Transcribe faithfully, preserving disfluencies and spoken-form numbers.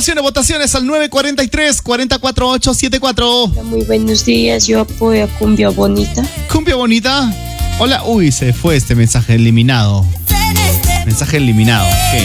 Votaciones, votaciones al nueve cuatro tres, cuatro cuatro ocho siete cuatro. Muy buenos días, yo apoyo a Cumbia Bonita. Cumbia Bonita. Hola, uy, se fue este mensaje eliminado. Mensaje eliminado. ¿Qué?